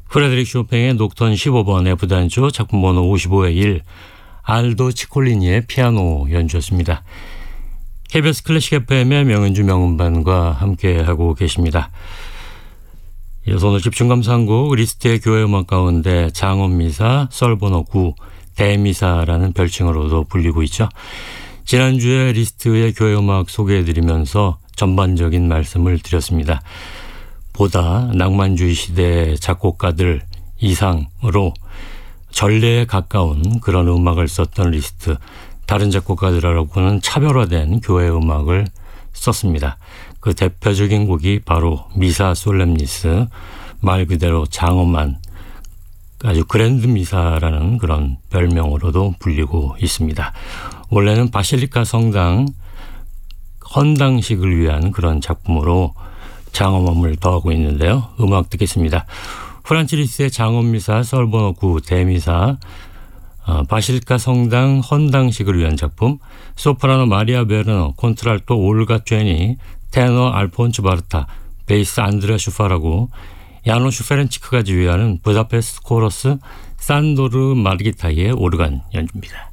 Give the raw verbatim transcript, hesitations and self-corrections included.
프레드릭 쇼팽의 녹턴 십오 번 F단조 작품 번호 오십오의 일 알도 치콜리니의 피아노 연주였습니다. 케이비에스 클래식 에프엠의 명은주 명음반과 함께하고 계십니다. 이어서 오늘 집중감상곡 리스트의 교회음악 가운데 장엄미사, 썰번호 구, 대미사라는 별칭으로도 불리고 있죠. 지난주에 리스트의 교회음악 소개해드리면서 전반적인 말씀을 드렸습니다. 보다 낭만주의 시대의 작곡가들 이상으로 전례에 가까운 그런 음악을 썼던 리스트, 다른 작곡가들하고는 차별화된 교회 음악을 썼습니다. 그 대표적인 곡이 바로 미사 솔렘니스, 말 그대로 장엄한 아주 그랜드 미사라는 그런 별명으로도 불리고 있습니다. 원래는 바실리카 성당 헌당식을 위한 그런 작품으로 장엄함을 더하고 있는데요. 음악 듣겠습니다. 프란츠 리스트의 장엄미사, 썰번호 구, 대미사, 어, 바실리카 성당 헌당식을 위한 작품, 소프라노 마리아 베르너, 콘트랄토 올가 쬐니, 테너 알폰츠 바르타, 베이스 안드레아 슈파라고, 야노슈 페렌치크가 지휘하는 부다페스트 코러스 산도르 마르기타의 오르간 연주입니다.